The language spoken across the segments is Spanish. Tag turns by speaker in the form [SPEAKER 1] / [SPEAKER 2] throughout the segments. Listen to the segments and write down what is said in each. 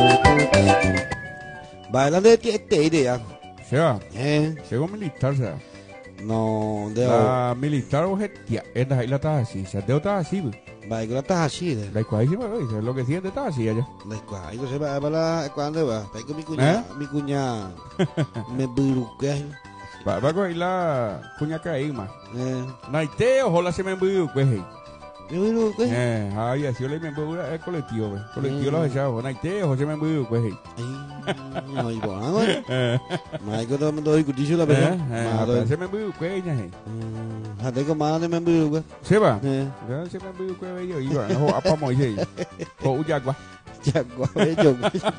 [SPEAKER 1] Bailando de idea.
[SPEAKER 2] Se va. Chegou militar, se va.
[SPEAKER 1] No, deu.
[SPEAKER 2] La militar o getia. Es la isla Tahashi. Se deu Tahashi.
[SPEAKER 1] Vai, agora tá rachida.
[SPEAKER 2] La isla es lo que siente Tahashi allá.
[SPEAKER 1] Aí você vai lá quando vai. Vai com mi cuña. Me buruque.
[SPEAKER 2] Va con la cuñaca ahí más. Naite o hola se me envió pues.
[SPEAKER 1] Me buruque.
[SPEAKER 2] Ahí así le me envió el colectivo, pues. Colectivo los echados. Naite o se me envió pues.
[SPEAKER 1] Ay, bueno. Mai có tôi của đi xuống là bên đó. Mà tôi
[SPEAKER 2] se me envió pues nha.
[SPEAKER 1] Hạt đấy có má nên me buruque.
[SPEAKER 2] Se va. Se me envió pues bây giờ ý bảo nó apa mọi gì. Khổ chắc quá.
[SPEAKER 1] Chắc quá bé chồng.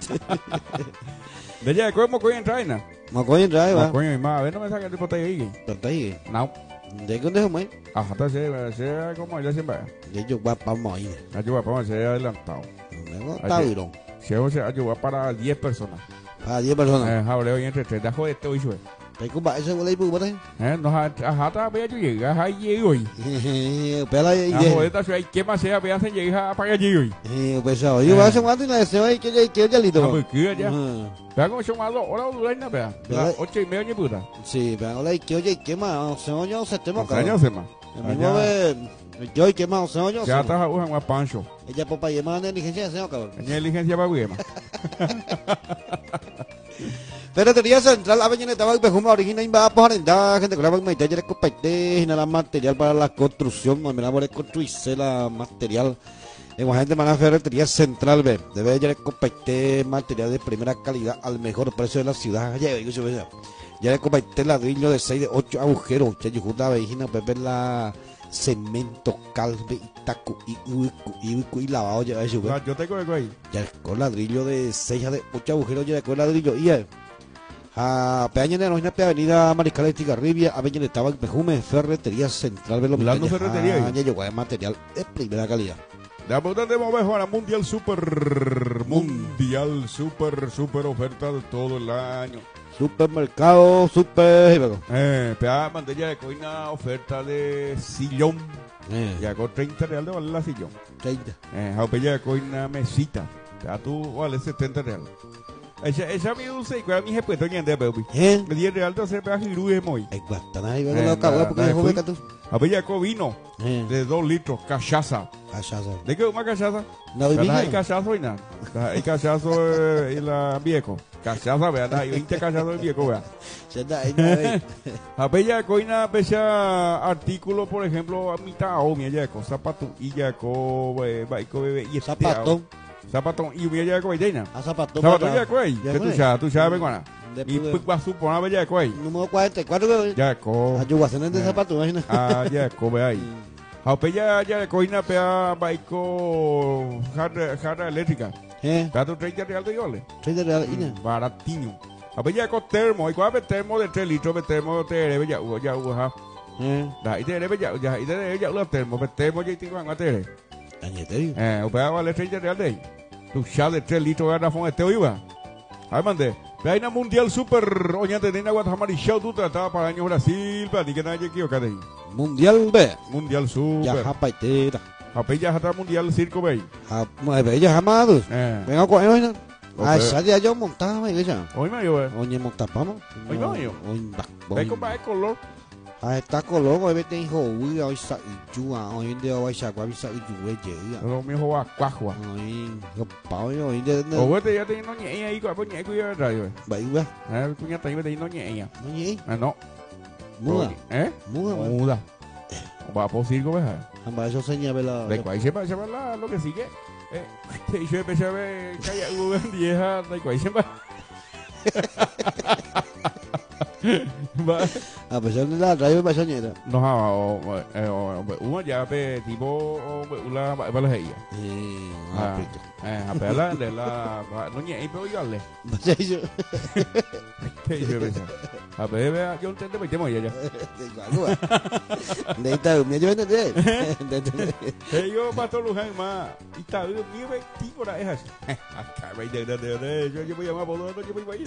[SPEAKER 2] De allá cómo coño entra nè.
[SPEAKER 1] Mà có nhân trái
[SPEAKER 2] Mà
[SPEAKER 1] mà.
[SPEAKER 2] coño mi madre, no me saca el botella ahí.
[SPEAKER 1] Tao thấy
[SPEAKER 2] No.
[SPEAKER 1] để con đấy không mấy.
[SPEAKER 2] Hasta se como ya siempre.
[SPEAKER 1] Để chụp ba mọi.
[SPEAKER 2] Ayuda para ser adelantado.
[SPEAKER 1] Tao rồi.
[SPEAKER 2] Se ayuda para 10 personas.
[SPEAKER 1] À 10 personas.
[SPEAKER 2] Hableo y entre 3 dejo de todo eso.
[SPEAKER 1] Thấy có bãi sao có lấy bự bắt đấy.
[SPEAKER 2] No hasta vea yo llega ahí hoy.
[SPEAKER 1] Bé lại
[SPEAKER 2] Ah, joder, está ahí qué más sea vea se llega para allí hoy.
[SPEAKER 1] Bé sao? Yo va xong antes này sao ấy cái ya listo.
[SPEAKER 2] Ah, pues que ya. Vea cómo son más 2 horas dura na vea. 8:30 ni puta.
[SPEAKER 1] Sí, pero lại cái mà sao nhau sẽ tema cả.
[SPEAKER 2] Años más.
[SPEAKER 1] Mismo ve yo que más sao nhau.
[SPEAKER 2] Ya está usando más pancho.
[SPEAKER 1] Ella papá y mamá de licencia sao cabrón.
[SPEAKER 2] Ni licencia para güey más.
[SPEAKER 1] Ferretería Central Avenida Tabac Pejuma original va a poner da gente que la va a meter ya compete la material para la construcción, no me la voy a construir la material. En gente mana Ferretería Central ve, debe ya compete material de primera calidad al mejor precio de la ciudad. Ya le compete ladrillo de 6 de 8 agujeros, ya junta vejina pepe la cemento, calve y taco y lavado ya eso.
[SPEAKER 2] Yo tengo algo ahí.
[SPEAKER 1] Ya con ladrillo de 6 de 8 agujeros ya con ladrillo y a Peña no es avenida Mariscal de Tigarribia, avenida Tabac Pejume, Ferretería Central,
[SPEAKER 2] Hablando ferretería.
[SPEAKER 1] Ya llegó material de primera calidad.
[SPEAKER 2] De apuntar de mover a Mundial Super oferta de todo el año.
[SPEAKER 1] Supermercado, super.
[SPEAKER 2] Pea mandella de coina oferta de sillón. Ya con 30 real de vale la sillón.
[SPEAKER 1] 30.
[SPEAKER 2] Jaupella de coina mesita. Ya tú vale 70 real. Esa mi dulce y cuál mi jefe toña de baby. 10 real de hacer pea giru es muy.
[SPEAKER 1] Es bastante ahí va la cagua porque es joven que tú.
[SPEAKER 2] Jaupella de vino de 2 litros, cachaza.
[SPEAKER 1] Cachaza.
[SPEAKER 2] ¿De qué una cachaza?
[SPEAKER 1] No,
[SPEAKER 2] hay cachazo y nada. Hay cachazo y la viejo. Cachaza, vean, hay 20 cachazos de viejo, vean. A bella coina, pesa artículo, por ejemplo, a mitad o mi yaco, zapato y yaco, baico, bebé y
[SPEAKER 1] zapatón.
[SPEAKER 2] Zapatón y mi yaco, bellena.
[SPEAKER 1] A zapatón.
[SPEAKER 2] Zapatón yaco, que tú sabes, venga. Y pues va a suponer a bella coy.
[SPEAKER 1] Número 44,
[SPEAKER 2] yaco.
[SPEAKER 1] Ayudación de zapato, imagina.
[SPEAKER 2] Ah, yaco, ve ahí. A bella ya coina, pea, baico, jarra eléctrica. Gato 30 real de yole.
[SPEAKER 1] 30 real,
[SPEAKER 2] baratinho. A bella con termo, y cuál termo de 3 litros, termo de bella, ya, ja. Da, y te bella, ya, y te bella, los termos, termo, ya, y te van a tener.
[SPEAKER 1] Añete.
[SPEAKER 2] O pega vale 30 real de ahí. Tu ya de 3 litros, garrafón, iba. Ahí mandé. Veina Mundial Super, oña de Nena Guatemala y Show, tú trataba para el año Brasil, para ti que nadie equivocado ahí.
[SPEAKER 1] Mundial B.
[SPEAKER 2] Mundial Super.
[SPEAKER 1] Ya, japaitera.
[SPEAKER 2] Apella hasta Mundial Circo Bay.
[SPEAKER 1] Bella amados. Venga, coño. Ah, esa día yo montaba, iglesia.
[SPEAKER 2] Hoy me yo,
[SPEAKER 1] Oye, montapamos.
[SPEAKER 2] Hoy no yo.
[SPEAKER 1] Hoy
[SPEAKER 2] Ven con más color.
[SPEAKER 1] Ah, está color, hoy te dijo, uy, hoy sa chua, hoy en día hoy sa guapi sa chua, llega.
[SPEAKER 2] Lo mío va cuajua.
[SPEAKER 1] Hoy, pao, hoy de.
[SPEAKER 2] O vos te ya te no nhẹ ahí qua nhẹ của ra rồi.
[SPEAKER 1] Vậy quá.
[SPEAKER 2] Cũng nhắc tay với nó nhẹ nhẹ.
[SPEAKER 1] Nó nhẹ.
[SPEAKER 2] No.
[SPEAKER 1] Mua. Mua.
[SPEAKER 2] Muda. Va a circo ves.
[SPEAKER 1] Hamba eso seña vela.
[SPEAKER 2] De cuál se va lo que sigue. Te yo empecé a ver calla vieja, de cuál se va.
[SPEAKER 1] A pesar de la radio me soñera.
[SPEAKER 2] No, uno ya ve tipo una balas ella. A pela de la no nhẹ pero yo le. A ver, yo entiendo me temo ya.
[SPEAKER 1] De esta me yo de.
[SPEAKER 2] Yo pasó Luján más. Y está mi tipo era esas. Acá ve de yo voy a llamar por yo voy a ir.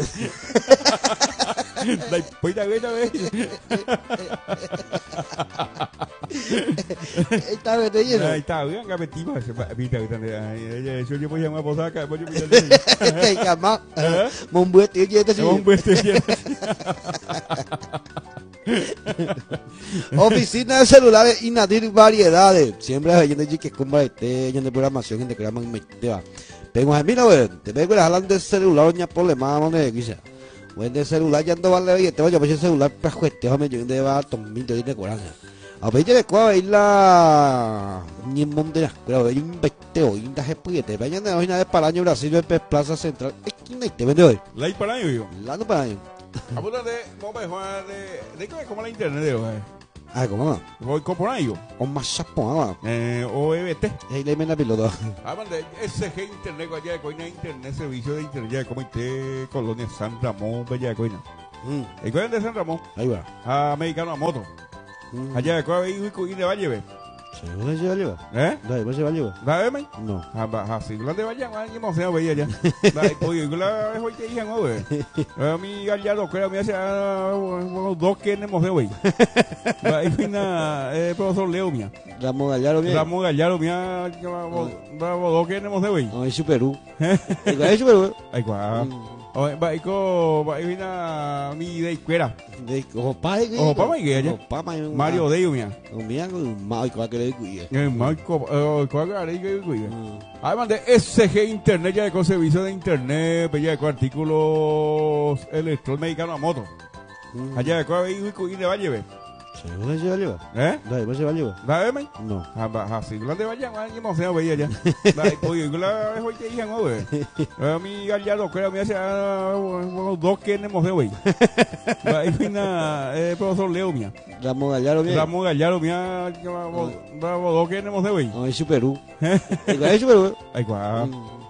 [SPEAKER 2] Pues da vez.
[SPEAKER 1] Está bien, lleno.
[SPEAKER 2] Ahí está, vean que metimos. Viste, yo voy a llamar a Posaca, voy a
[SPEAKER 1] Cái cả mắt. Mong bữa tiểu chơi tới
[SPEAKER 2] Mong bữa tiểu chơi.
[SPEAKER 1] Oficina de celulares Inadir variedades. Siempre hay gente que compra gente de programación, gente que llaman meteba. Pero a mí no ve, te veo que hablan de celular, no hay problema, no me dice. Bueno, de celular ya no vale y te voy a llevar el celular para juguete, déjame yo de va 2000 de coraje. A ver, de cuál es la ni monte la escuela, hay un vesteo, y un daje puñete, vayan de hoy nada para año Brasil, de Plaza Central. Es que no te vende hoy.
[SPEAKER 2] La hay para año, yo.
[SPEAKER 1] La no para año.
[SPEAKER 2] Apúntate, vamos a jugar de cómo la internet de hoy.
[SPEAKER 1] Ah, ¿cómo no?
[SPEAKER 2] Voy por año.
[SPEAKER 1] O más chapón,
[SPEAKER 2] O EBT.
[SPEAKER 1] Ahí le mena piloto.
[SPEAKER 2] De SG Internet, allá de Coina Internet, servicio de Internet, ya de Comité, Colonia San Ramón, Bella de Coina. ¿El Coina de San Ramón?
[SPEAKER 1] Ahí va.
[SPEAKER 2] Americano a moto. Allá de Coina y de Valle,
[SPEAKER 1] ¿Se va a llevar? No, ¿se va a llevar?
[SPEAKER 2] ¿La M?
[SPEAKER 1] No.
[SPEAKER 2] Así, la de Valle, yo no sé, veía ya. Pues yo la dejo que dije, no, güey. A mí, Gallardo, creo que me hace dos que no sé, güey. Ahí viene el profesor Leo, mía.
[SPEAKER 1] Ramón Gallardo, mía.
[SPEAKER 2] Ramón Gallardo, mía, dos que no sé, güey.
[SPEAKER 1] No, es Perú. Es Perú.
[SPEAKER 2] Ay, guau. Va a mi de escuela.
[SPEAKER 1] Opa,
[SPEAKER 2] Mario de mía.
[SPEAKER 1] Mía, Marco, que le cuide.
[SPEAKER 2] Marco, además de SG Internet, ya de servicio de Internet, ya de artículos electromédicos a moto. Allá de Coa y de Valle,
[SPEAKER 1] ¿Se va a llevar? No, ¿se va a llevar?
[SPEAKER 2] ¿La M?
[SPEAKER 1] No.
[SPEAKER 2] Así, la de Valle, yo no sé, veía ya. Pues yo la dejo que dije, no, güey. A mí, Gallardo, creo que me hace dos que no sé, güey. Ahí viene el profesor Leo, mía.
[SPEAKER 1] Ramón Gallardo, mía.
[SPEAKER 2] Ramón Gallardo, mía, dos que no sé, güey.
[SPEAKER 1] No, es Perú. Es Perú.
[SPEAKER 2] Ay, guau.